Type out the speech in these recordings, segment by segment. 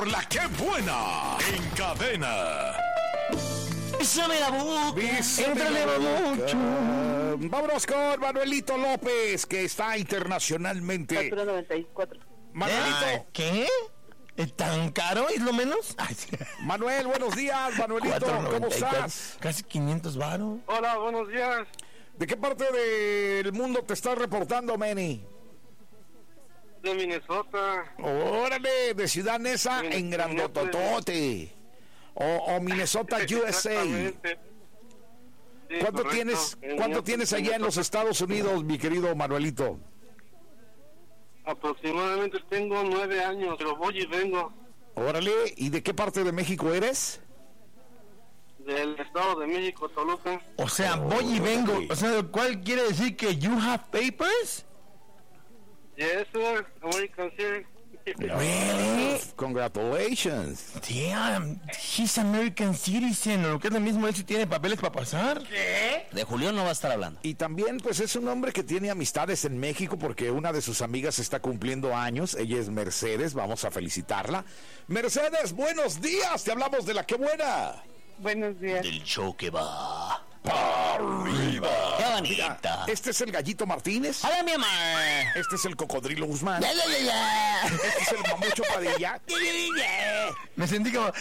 La que buena en cadena. Bésame la boca. Entrale mucho. Vámonos con Manuelito López, que está internacionalmente. 494. Manuelito. ¿Qué? ¿Es tan caro? ¿Es lo menos? Ay, sí. Manuel, buenos días, Manuelito. ¿Cómo estás? Casi 500 varos. Hola, buenos días. ¿De qué parte del mundo te estás reportando, Manny? De Minnesota. Órale, de Ciudad Neza en Grandototote. O Minnesota, USA. Exactamente. Sí, ¿Cuánto correcto. ¿Cuánto tienes allá en los Estados Unidos, mi querido Manuelito? Aproximadamente tengo 9 años, pero voy y vengo Órale, ¿y de qué parte de México eres? del Estado de México, Toluca. O sea, voy y vengo. O sea, ¿cuál quiere decir que you have papers? Yes, sir. American City. Really? Congratulations. Damn, he's American citizen. O lo que es lo mismo, él sí tiene papeles para pasar. ¿Qué? De Julián no va a estar hablando. Y también, pues, es un hombre que tiene amistades en México porque una de sus amigas está cumpliendo años. Ella es Mercedes, vamos a felicitarla. Mercedes, buenos días, te hablamos de La Que Buena. Buenos días. Del show que va. ¡Arriba! ¡Qué Mira, bonita! este es el Gallito Martínez. ¡Hola, mi amor! Este es el Cocodrilo Guzmán. ¡Ya, ya, ya, ya! Este es el Mamucho Padilla. Me sentí como...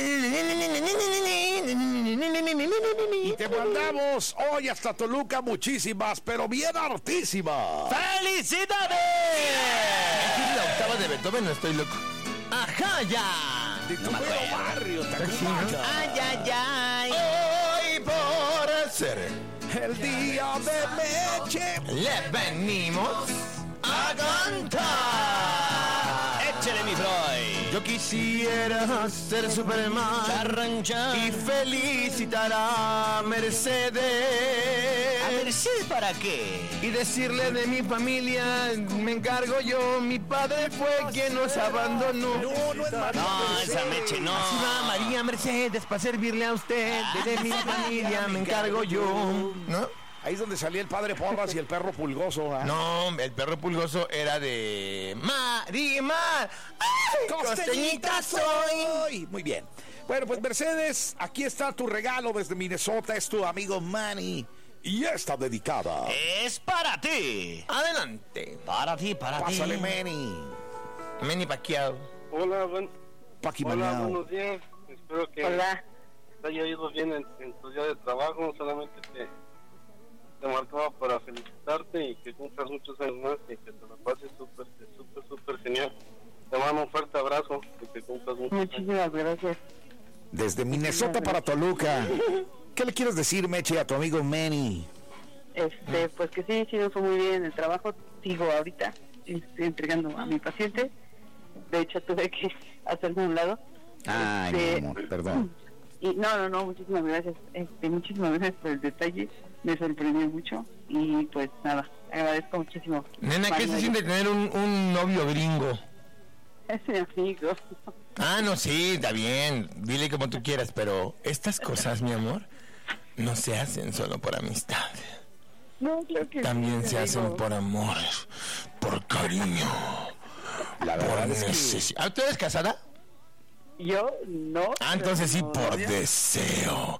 Y te mandamos hoy hasta Toluca muchísimas, pero bien hartísimas. ¡Felicidades! ¿Es la octava de Beethoven? No estoy loco. ¡Ajá, ya! De tu mero barrio, Tacubaya. ¡Ay, ay, ay! Hoy por ser El día de Meche. le venimos a cantar. ¡Échale, mi Freud! Yo quisiera ser Superman ¡Charrancha! y felicitar a Mercedes. ¿A Mercedes para qué? Y decirle de mi familia, me encargo yo, mi padre fue quien nos abandonó. No es María No, Mercedes. esa Meche no. Así va María Mercedes para servirle a usted, de mi familia me encargo yo. ¿No? Ahí es donde salía el padre Porras y el perro Pulgoso. ¿Ah? No, el perro pulgoso era de Marimar. ¡Ay, costeñita soy! Muy bien. Bueno, pues Mercedes, aquí está tu regalo desde Minnesota. Es tu amigo Manny. Y está dedicada. Es para ti. Adelante. Para ti, para Pásale, ti. Manny. Manny Pacquiao. Hola, Paqui hola, Mañao. buenos días. Espero que Hola. te haya ido bien en tu día de trabajo. Solamente te marcaba para felicitarte y que cumplas muchos años más y que te lo pases súper genial. Te mando un fuerte abrazo y que cumplas muchos años. Muchísimas gracias. Desde Minnesota para Toluca. ¿Qué le quieres decir, Meche, a tu amigo Manny? Pues que sí me fue muy bien en el trabajo. Sigo ahorita, estoy entregando a mi paciente. De hecho, tuve que hacerme a un lado. Ay, mi amor, perdón. Y no, muchísimas gracias. Muchísimas gracias por el detalle. Me sorprendió mucho. Y pues nada, agradezco muchísimo. Nena, ¿qué se siente tener un novio gringo? Es mi amigo. Ah, no, sí, está bien. Dile como tú quieras, pero estas cosas, mi amor, no se hacen solo por amistad. No, creo que También sí, se hacen amigo. por amor, por cariño, La por verdad es que... necesidad. ¿Tú eres casada? Yo no. Ah, entonces sí, pero por novia. deseo.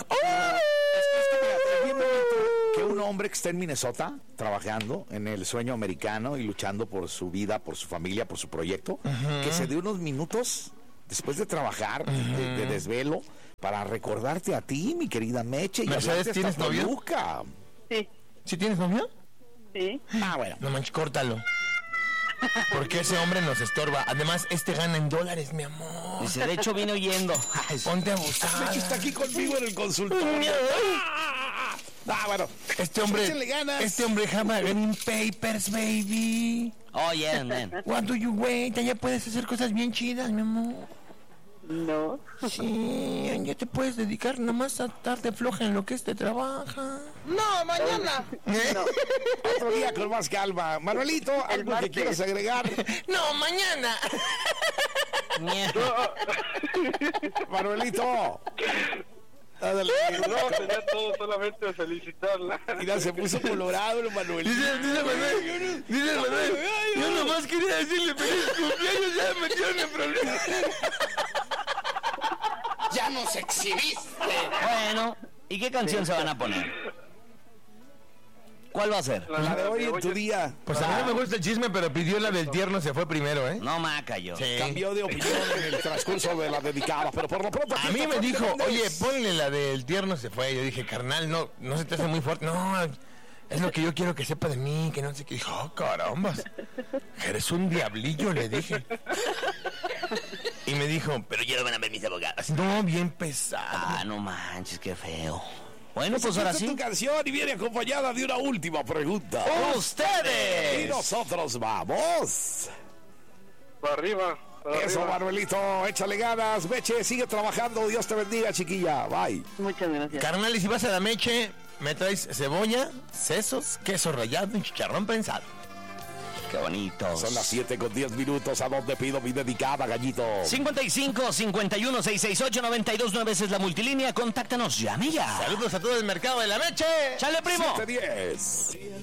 Que un hombre que está en Minnesota trabajando en el sueño americano y luchando por su vida, por su familia, por su proyecto, que se dé unos minutos después de trabajar, de desvelo, para recordarte a ti, mi querida Meche. Y Mercedes, hablarte ¿tienes hasta novio? Toluca. Sí, ¿Sí tienes novio? sí. Ah, bueno. No manches, córtalo. Porque ese hombre nos estorba. Además, gana en dólares, mi amor. Dice, de hecho, viene oyendo. Ponte abusada. Meche está aquí conmigo en el consultorio. Bueno. Este hombre Échenle ganas. jama getting papers, baby. Oh, yeah, man. What do you wait? Ya puedes hacer cosas bien chidas, mi amor. No. Sí, ya te puedes dedicar nomás a darte floja en lo que te trabaja. No, mañana. Otro día con más calma. Manuelito, ¿algo que martes. quieras agregar? No, mañana. Manuelito. Ándale. No, sería todo, solamente felicitarla. Mira, se puso colorado el Manuel. Dice Manuel, yo nomás quería decirle feliz cumpleaños, ya me metieron en problemas. ¡Ya nos exhibiste! Bueno, ¿y qué canción se van a poner? ¿Cuál va a ser? La de hoy en tu día. Pues a mí no me gusta el chisme, pero pidió la del tierno, se fue primero, ¿eh? No, maca yo. Sí. Cambió de opinión en el transcurso de la dedicada, pero por lo pronto... A mí me dijo, oye, ponle la del tierno, se fue. Yo dije, carnal, no se te hace muy fuerte. No, es lo que yo quiero que sepa de mí, que no sé qué. Dijo, oh, carambas, eres un diablillo, le dije. Y me dijo, pero ya lo van a ver mis abogados. No, bien pesado. Ah, no manches, qué feo. Bueno, pues ahora sí. Tu canción y viene acompañada de una última pregunta. Y ¡Ustedes! nosotros vamos. Para arriba. Para Eso, arriba. Manuelito, échale ganas. Meche, sigue trabajando. Dios te bendiga, chiquilla. Bye. Muchas gracias. Carnal, y si vas a la Meche, me traes cebolla, sesos, queso rallado y chicharrón prensado. Qué bonito. Son las 7:10. ¿A dónde pido mi dedicada, gallito? 55 51 668 929 es la multilínea. Contáctanos, llame ya. Saludos a todo el mercado de la Meche. ¡Chale, primo! 7:10.